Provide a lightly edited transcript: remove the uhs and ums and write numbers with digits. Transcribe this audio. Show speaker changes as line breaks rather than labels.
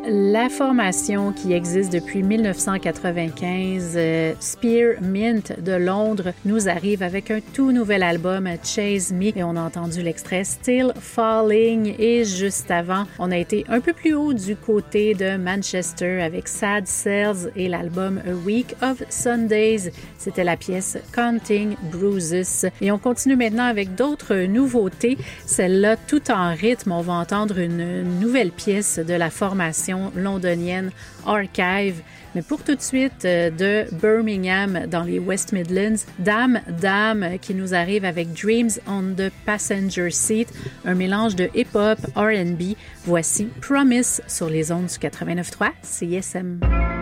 La formation qui existe depuis 1995, Spearmint de Londres, nous arrive avec un tout nouvel album, Chase Me, et on a entendu l'extrait Still Falling. Et juste avant, on a été un peu plus haut du côté de Manchester avec Sad Cells et l'album A Week of Sundays. C'était la pièce Counting Bruises. Et on continue maintenant avec d'autres nouveautés. Celle-là, tout en rythme, on va entendre une nouvelle pièce de la formation londonienne Archive. Mais pour tout de suite, de Birmingham dans les West Midlands, Dame qui nous arrive avec Dreams on the Passenger Seat, un mélange de hip-hop, R&B. Voici Promise sur les ondes du 89.3 CISM.